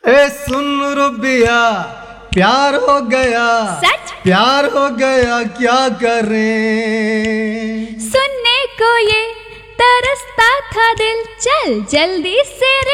ए सुन रुबिया, प्यार हो गया, सच? प्यार हो गया, क्या करें? सुनने को ये तरसता था दिल, चल जल्दी से रे